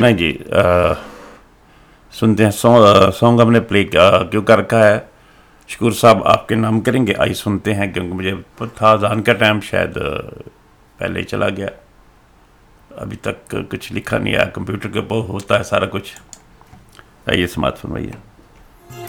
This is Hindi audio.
नहीं जी, सुनते हैं। सॉन्ग हमने प्ले क्यों कर रखा है, शकूर साहब आपके नाम करेंगे, आई सुनते हैं, क्योंकि मुझे था अज़ान का टाइम शायद पहले ही चला गया, अभी तक कुछ लिखा नहीं आया, कंप्यूटर के ऊपर होता है सारा कुछ। आइए समात फरमाइए।